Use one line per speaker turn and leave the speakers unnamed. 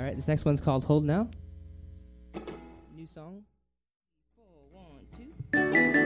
right, this next one's called Hold Now. New song.